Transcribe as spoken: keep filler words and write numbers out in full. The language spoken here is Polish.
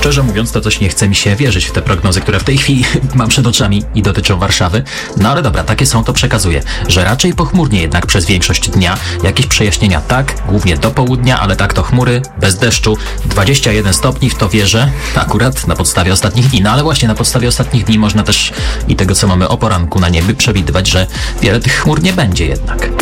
Szczerze mówiąc, to coś nie chce mi się wierzyć w te prognozy, które w tej chwili mam przed oczami i dotyczą Warszawy. No ale dobra, takie są, to przekazuję, że raczej pochmurnie jednak przez większość dnia. Jakieś przejaśnienia tak, głównie do południa, ale tak to chmury, bez deszczu. dwadzieścia jeden stopni, w to wierzę, akurat na podstawie ostatnich dni. No ale właśnie na podstawie ostatnich dni można też i tego, co mamy o poranku na niebie, przewidywać, że wiele tych chmur nie będzie jednak.